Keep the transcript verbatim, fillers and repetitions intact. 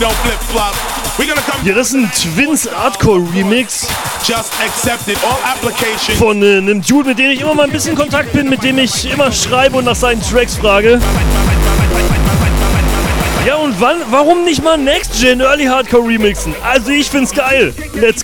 Hier ist ein Twins Hardcore Remix von äh, einem Dude, mit dem ich immer mal ein bisschen in Kontakt bin, mit dem ich immer schreibe und nach seinen Tracks frage. Ja, und wann, warum nicht mal Next Gen Early Hardcore remixen? Also ich find's geil. Let's